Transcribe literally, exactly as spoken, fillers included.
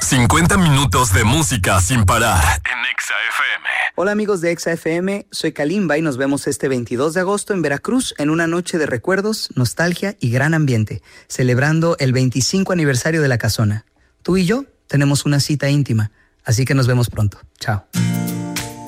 cincuenta minutos de música sin parar en Exa F M. Hola amigos de Exa F M, soy Kalimba y nos vemos este veintidós de agosto en Veracruz en una noche de recuerdos, nostalgia y gran ambiente, celebrando el veinticinco aniversario de La Casona. Tú y yo tenemos una cita íntima, así que nos vemos pronto. Chao.